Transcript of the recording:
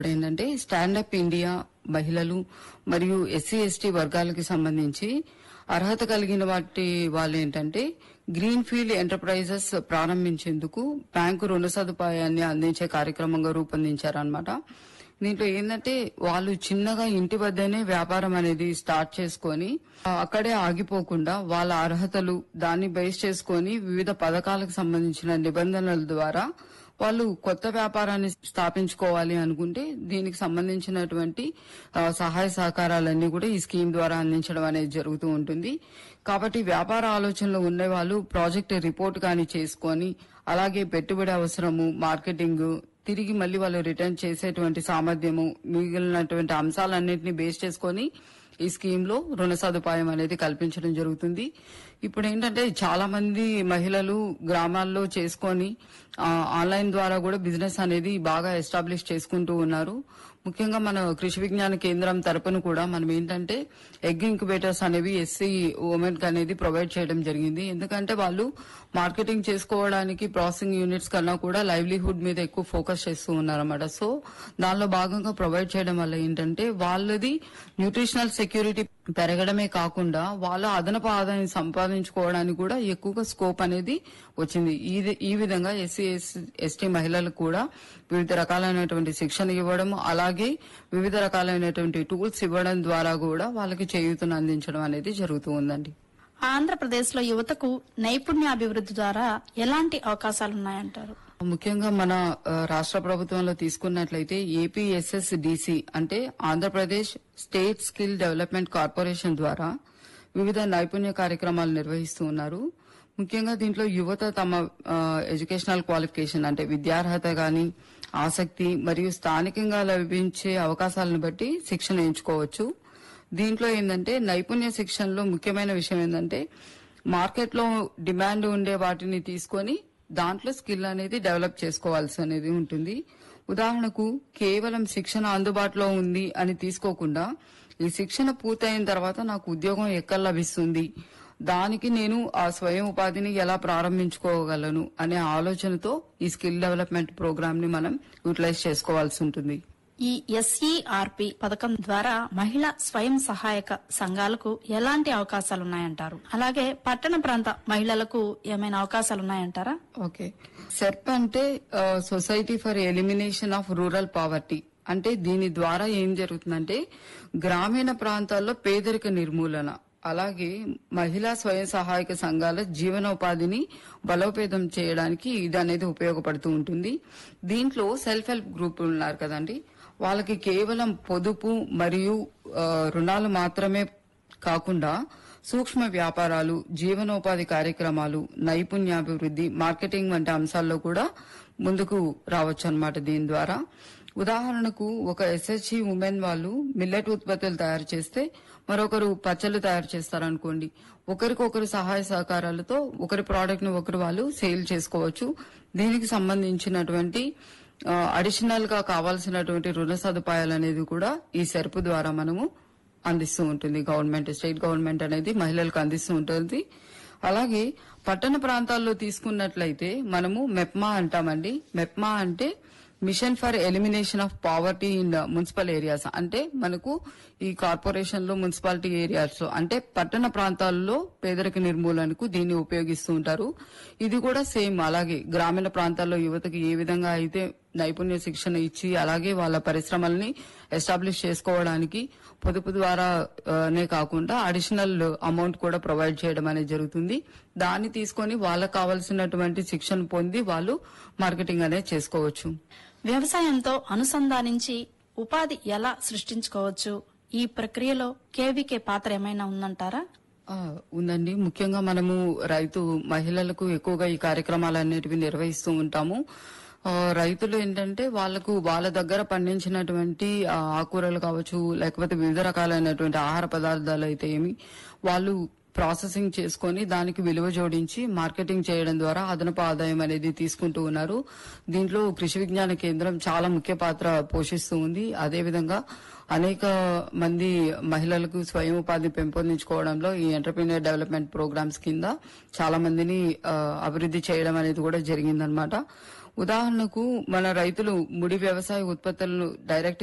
ఏంటంటే stand up India మహిళలు మరియు ఎస్సీ ఎస్టీ వర్గాలకి సంబంధించి అర్హత కలిగిన వాళ్ళు ఏంటంటే గ్రీన్ ఫీల్డ్ ఎంటర్ప్రైజెస్ ప్రారంభించేందుకు బ్యాంకు రుణ సదుపాయాన్ని అందించే కార్యక్రమంగా రూపొందించారన్నమాట. దీంట్లో ఏంటంటే వాళ్ళు చిన్నగా ఇంటి వద్దనే వ్యాపారం అనేది స్టార్ట్ చేసుకొని అక్కడే ఆగిపోకుండా వాళ్ళ అర్హతలు దాన్ని బేస్ చేసుకొని వివిధ పథకాలకు సంబంధించిన నిబంధనల ద్వారా వాళ్ళు కొత్త వ్యాపారాన్ని స్థాపించుకోవాలి అనుకుంటే దీనికి సంబంధించినటువంటి సహాయ సహకారాలన్నీ కూడా ఈ స్కీమ్ ద్వారా అందించడం అనేది జరుగుతూ ఉంటుంది. కాబట్టి వ్యాపార ఆలోచనలో ఉండే వాళ్ళు ప్రాజెక్ట్ రిపోర్ట్ కానీ చేసుకొని అలాగే పెట్టుబడి అవసరము, మార్కెటింగ్, తిరిగి మళ్ళీ వాళ్ళు రిటర్న్ చేసేటువంటి సామర్థ్యము, మిగిలినటువంటి అంశాలన్నింటినీ బేస్ చేసుకొని ఈ స్కీమ్ లో రుణ సదుపాయం అనేది కల్పించడం జరుగుతుంది. ఇప్పుడు ఏంటంటే చాలా మంది మహిళలు గ్రామాల్లో చేసుకొని ఆన్లైన్ ద్వారా కూడా బిజినెస్ అనేది బాగా ఎస్టాబ్లిష్ చేసుకుంటూ ఉన్నారు. ముఖ్యంగా మన కృషి విజ్ఞాన కేంద్రం తరపున కూడా మనం ఏంటంటే ఎగ్ ఇంక్యుబేటర్స్ అనేవి ఎస్సీ ఉమెన్ కి అనేది ప్రొవైడ్ చేయడం జరిగింది. ఎందుకంటే వాళ్ళు మార్కెటింగ్ చేసుకోవడానికి ప్రాసెసింగ్ యూనిట్స్ కన్నా కూడా లైవ్లీహుడ్ మీద ఎక్కువ ఫోకస్ చేస్తూ ఉన్నారన్నమాట. సో దానిలో భాగంగా ప్రొవైడ్ చేయడం వల్ల ఏంటంటే వాళ్ళది న్యూట్రిషనల్ సెక్యూరిటీ పెరగడమే కాకుండా వాళ్ళ అదనపు ఆదాయం సంపాదించుకోవడానికి కూడా ఎక్కువగా స్కోప్ అనేది వచ్చింది. ఈ విధంగా ఎస్సీ ఎస్టీ మహిళలకు కూడా వివిధ రకాలైనటువంటి శిక్షణ ఇవ్వడం, అలాగే వివిధ రకాలైనటువంటి టూల్స్ ఇవ్వడం ద్వారా కూడా వాళ్ళకి చేయూతను అందించడం అనేది జరుగుతూ ఉందండి. ఆంధ్రప్రదేశ్ లో యువతకు నైపుణ్యాభివృద్ధి ద్వారా ఎలాంటి అవకాశాలున్నాయంటారు? ముఖ్యంగా మన రాష్ట్ర ప్రభుత్వంలో తీసుకున్నట్లయితే ఏపీఎస్ఎస్డిసి అంటే Andhra Pradesh state skill development corporation ద్వారా వివిధ నైపుణ్య కార్యక్రమాలు నిర్వహిస్తూ ఉన్నారు. ముఖ్యంగా దీంట్లో యువత తమ ఎడ్యుకేషనల్ క్వాలిఫికేషన్ అంటే విద్యార్హత గాని, ఆసక్తి మరియు స్థానికంగా లభించే అవకాశాలను బట్టి శిక్షణ ఎంచుకోవచ్చు. దీంట్లో ఏంటంటే నైపుణ్య శిక్షణలో ముఖ్యమైన విషయం ఏంటంటే మార్కెట్ లో డిమాండ్ ఉండే వాటిని తీసుకొని దాంట్లో స్కిల్ అనేది డెవలప్ చేసుకోవాల్సి అనేది ఉంటుంది. ఉదాహరణకు కేవలం శిక్షణ అందుబాటులో ఉంది అని తీసుకోకుండా ఈ శిక్షణ పూర్తయిన తర్వాత నాకు ఉద్యోగం ఎక్కడ లభిస్తుంది, దానికి నేను ఆ స్వయం ఉపాధిని ఎలా ప్రారంభించుకోగలను అనే ఆలోచనతో ఈ స్కిల్ డెవలప్మెంట్ ప్రోగ్రామ్ ని మనం యూటిలైజ్ చేసుకోవాల్సి ఉంటుంది. ఈ ఎస్ఈఆర్పి పథకం ద్వారా మహిళా స్వయం సహాయక సంఘాలకు ఎలాంటి అవకాశాలున్నాయంటారు? అలాగే పట్టణ ప్రాంత మహిళలకు ఏమైనా అవకాశాలున్నాయంటారా? ఓకే, సెర్ప్ అంటే society for elimination of rural poverty. అంటే దీని ద్వారా ఏం జరుగుతుందంటే గ్రామీణ ప్రాంతాల్లో పేదరిక నిర్మూలన, అలాగే మహిళా స్వయం సహాయక సంఘాల జీవనోపాధిని బలోపేతం చేయడానికి ఇది అనేది ఉపయోగపడుతూ ఉంటుంది. దీంట్లో సెల్ఫ్ హెల్ప్ గ్రూపులు ఉన్నారు కదండి, వాళ్ళకి కేవలం పొదుపు మరియు రుణాలు మాత్రమే కాకుండా సూక్ష్మ వ్యాపారాలు, జీవనోపాధి కార్యక్రమాలు, నైపుణ్యాభివృద్ధి, మార్కెటింగ్ వంటి అంశాల్లో కూడా ముందుకు రావచ్చు అన్నమాట. దీని ద్వారా ఉదాహరణకు ఒక ఎస్హెచ్జి ఉమెన్ వాళ్ళు మిల్లెట్ ఉత్పత్తులు తయారు చేస్తే మరొకరు పచ్చళ్ళు తయారు చేస్తారనుకోండి, ఒకరికొకరు సహాయ సహకారాలతో ఒకరి ప్రోడక్ట్ ను ఒకరు వాళ్ళు సేల్ చేసుకోవచ్చు. దీనికి సంబంధించినటువంటి అడిషనల్ గా కావాల్సినటువంటి రుణ సదుపాయాలు అనేది కూడా ఈ సెర్ప్ ద్వారా మనము అందిస్తూ ఉంటుంది. గవర్నమెంట్, స్టేట్ గవర్నమెంట్ అనేది మహిళలకు అందిస్తూ ఉంటుంది. అలాగే పట్టణ ప్రాంతాల్లో తీసుకున్నట్లయితే మనము మెప్మా అంటామండి. మెప్మా అంటే mission for elimination of poverty in municipal areas. అంటే మనకు ఈ కార్పొరేషన్ లో మున్సిపాలిటీ ఏరియాస్ లో అంటే పట్టణ ప్రాంతాల్లో పేదరిక నిర్మూలనకు దీన్ని ఉపయోగిస్తూ ఉంటారు. ఇది కూడా సేమ్ అలాగే గ్రామీణ ప్రాంతాల్లో యువతకు ఏ విధంగా అయితే నైపుణ్య శిక్షణ ఇచ్చి అలాగే వాళ్ళ పరిశ్రమల్ని ఎస్టాబ్లిష్ చేసుకోవడానికి పొదుపు ద్వారానే కాకుండా అడిషనల్ అమౌంట్ కూడా ప్రొవైడ్ చేయడం అనేది జరుగుతుంది. దాన్ని తీసుకొని వాళ్ళకు కావాల్సినటువంటి శిక్షణ పొంది వాళ్ళు మార్కెటింగ్ అనేది చేసుకోవచ్చు. వ్యవసాయంతో అనుసంధానించి ఉపాధి ఎలా సృష్టించుకోవచ్చు? ఈ ప్రక్రియలో కేవీకే పాత్ర ఏమైనా ఉందంటారా? ఉందండి. ముఖ్యంగా మనము రైతు మహిళలకు ఎక్కువగా ఈ కార్యక్రమాలన్నిటివి నిర్వహిస్తూ ఉంటాము. రైతులు ఏంటంటే వాళ్ళకు వాళ్ళ దగ్గర పండించినటువంటి ఆకుకూరలు కావచ్చు, లేకపోతే వివిధ రకాలైనటువంటి ఆహార పదార్థాలు అయితే ఏమి వాళ్ళు ప్రాసెసింగ్ చేసుకొని దానికి విలువ జోడించి మార్కెటింగ్ చేయడం ద్వారా అదనపు ఆదాయం అనేది తీసుకుంటూ ఉన్నారు. దీంట్లో కృషి విజ్ఞాన కేంద్రం చాలా ముఖ్య పాత్ర పోషిస్తూ ఉంది. అదేవిధంగా అనేక మంది మహిళలకు స్వయం ఉపాధి పెంపొందించుకోవడంలో ఈ ఎంటర్‌ప్రెన్యూర్ డెవలప్మెంట్ ప్రోగ్రామ్స్ కింద చాలా మందిని అభివృద్ధి చేయడం అనేది కూడా జరిగిందనమాట. ఉదాహరణకు మన రైతులు ముడి వ్యవసాయ ఉత్పత్తులను డైరెక్ట్